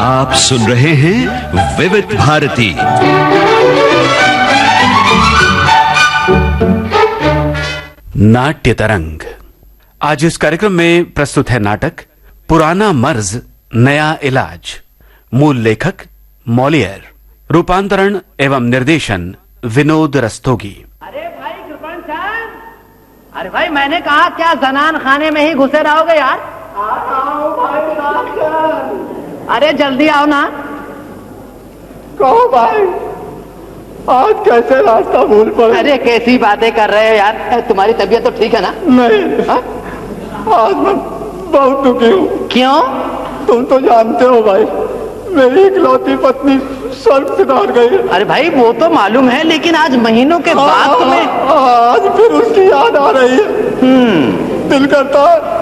आप सुन रहे हैं विविध भारती। नाट्य तरंग। आज इस कार्यक्रम में प्रस्तुत है नाटक पुराना मर्ज नया इलाज। मूल लेखक मॉलियर, रूपांतरण एवं निर्देशन विनोद रस्तोगी। अरे भाई कृपण चांद, अरे भाई मैंने कहा क्या जनान खाने में ही घुसे रहोगे यार? अरे जल्दी आओ ना। कहो भाई, आज कैसे रास्ता भूल पड़े? अरे कैसी बातें कर रहे हो यार? तुम्हारी तबीयत तो ठीक है ना? नहीं, हा? आज मैं बहुत दुखी हूँ। क्यों? तुम तो जानते हो भाई, मेरी इकलौती पत्नी स्वर्ग सिधार गई। अरे भाई वो तो मालूम है, लेकिन आज महीनों के बाद तुम्हें आज फिर उसकी याद आ रही है। दिल करता है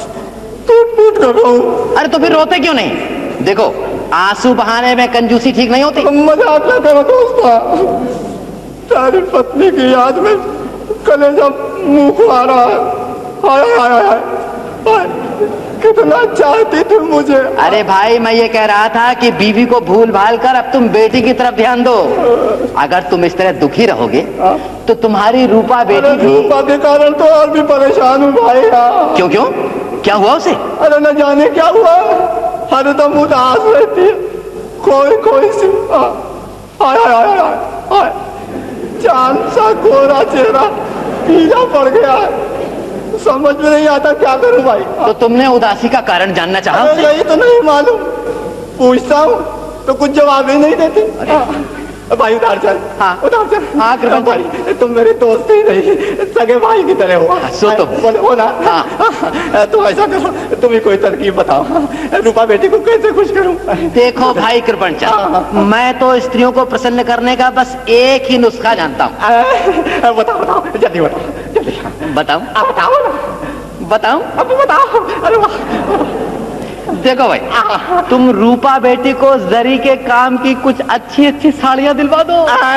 टूट कर रहा हूँ। अरे तो फिर रोते क्यों नहीं? देखो, आंसू बहाने में कंजूसी ठीक नहीं होती। मजाक ना करो दोस्ता, तेरी पत्नी की याद में कलेजा मुंह को आ रहा है। हाय हाय हाय हाय, कितना चाहती थी मुझे। अरे भाई मैं ये कह रहा था कि बीवी को भूल भाल कर अब तुम बेटी की तरफ ध्यान दो। अगर तुम इस तरह दुखी रहोगे तो तुम्हारी रूपा बेटी भी। रूपा के कारण तो और भी परेशान हूँ भाई। क्यों क्यों? क्या हुआ उसे? अरे न जाने क्या हुआ, हरदम उदास रहती है, कोई सी हाय हाय हाय हाय, चांद सा गोरा चेहरा पीला पड़ गया है। समझ में नहीं आता क्या करूं भाई। तो तुमने उदासी का कारण जानना चाहा? यही तो नहीं मालूम, पूछता हूँ तो कुछ जवाब ही नहीं देती। भाई उधार चल। हाँ उधार चल। हाँ कृपण भाई, तुम मेरे दोस्त ही नहीं, सगे भाई की तरह हो। सो तो हो ना? हाँ। तो ऐसा करो, तुम ही कोई तरकीब बताओ, रूपा बेटी को कैसे खुश करूं? देखो भाई कृपण चंद, मैं तो स्त्रियों को प्रसन्न करने का बस एक ही नुस्खा जानता हूँ। बताओ जल्दी बताओ, जल्दी बताऊं? बताओ ना। बताऊं? अब बताओ। अरे वाह। देखो भाई, तुम रूपा बेटी को जरी के काम की कुछ अच्छी अच्छी साड़ियां दिलवा दो।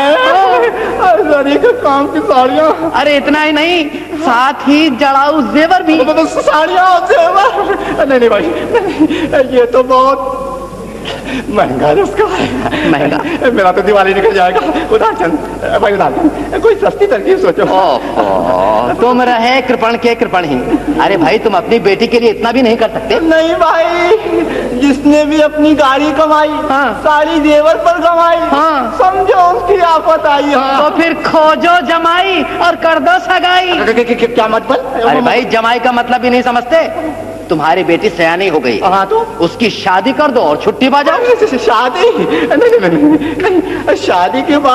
जरी के काम की साड़ियां? अरे इतना ही नहीं, साथ ही जड़ाऊ जेवर भी। साड़ियां और जेवर? नहीं भाई, ये तो बहुत महंगा नुस्खा है। महंगा? मेरा तो दिवाली निकल जाएगा। उधार चंद भाई, उधार चंद, कोई सस्ती तरकीब सोचो। ओहो, तुम रहे कृपण के कृपण ही। अरे भाई तुम अपनी बेटी के लिए इतना भी नहीं कर सकते? नहीं भाई, जिसने भी अपनी गाड़ी कमाई, साड़ी जेवर पर कमाई, समझो उसकी आफत आई। तो फिर खोजो जमाई और कर दो सगाई। क्या मतलब? अरे भाई जमाई का मतलब ही नहीं समझते? तुम्हारी बेटी सयानी हो गई। हाँ तो उसकी शादी कर दो और छुट्टी पा जाओ। शादी? नहीं, शादी के बाद